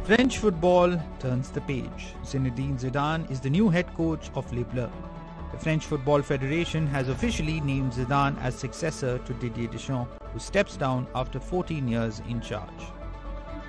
French football turns the page. Zinedine Zidane is the new head coach of Les Bleus. The French Football Federation has officially named Zidane as successor to Didier Deschamps, who steps down after 14 years in charge.